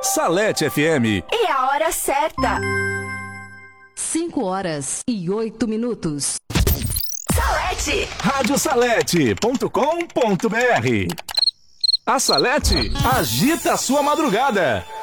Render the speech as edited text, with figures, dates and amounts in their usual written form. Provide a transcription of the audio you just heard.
Salete FM. E a hora certa. 5h08. Salete. Radiosalete.com.br. A Salete agita a sua madrugada.